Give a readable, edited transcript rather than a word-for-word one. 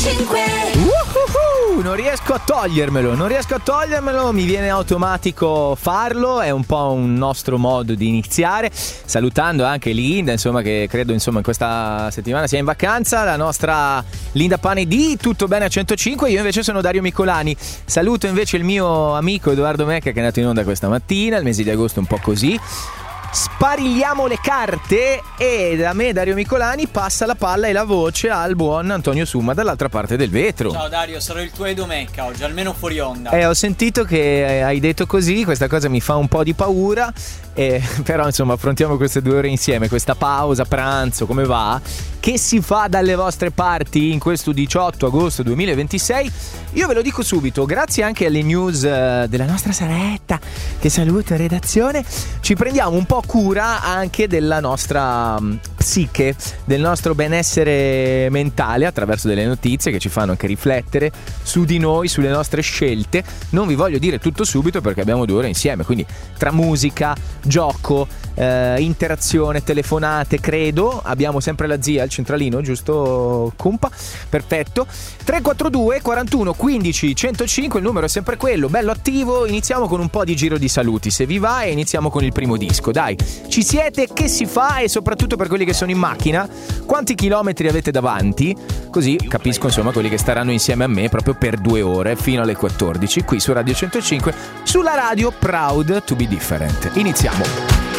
Non riesco a togliermelo, mi viene automatico farlo, è un po' un nostro modo di iniziare, salutando anche Linda, insomma, che credo insomma in questa settimana sia in vacanza, la nostra Linda Pani di Tutto Bene a 105. Io invece sono Dario Miccolani, saluto invece il mio amico Edoardo Mecca, che è andato in onda questa mattina, il mese di agosto un po' così. Sparigliamo le carte e da me, Dario Miccolani, passa la palla e la voce al buon Antonio Summa dall'altra parte del vetro. Ciao Dario, sarò il tuo Edo Mecca oggi, almeno fuori onda. Ho sentito che hai detto così, questa cosa mi fa un po' di paura, però insomma affrontiamo queste 2 ore insieme, questa pausa pranzo, come va? Che si fa dalle vostre parti in questo 18 agosto 2026? Io ve lo dico subito, grazie anche alle news della nostra Saretta, che saluto in redazione, ci prendiamo un po' cura anche della nostra psiche, del nostro benessere mentale attraverso delle notizie che ci fanno anche riflettere su di noi, sulle nostre scelte. Non vi voglio dire tutto subito perché abbiamo 2 ore insieme, quindi tra musica, gioco, interazione, telefonate, credo abbiamo sempre la zia al centralino, giusto Cumpa? Perfetto. 342 41 15 105, il numero è sempre quello, bello attivo. Iniziamo con un po' di giro di saluti se vi va e iniziamo con il primo disco. Dai, ci siete? Che si fa? E soprattutto per quelli che sono in macchina, quanti chilometri avete davanti? Così capisco insomma quelli che staranno insieme a me proprio per 2 ore fino alle 14 qui su Radio 105, sulla radio Proud to be Different. Iniziamo.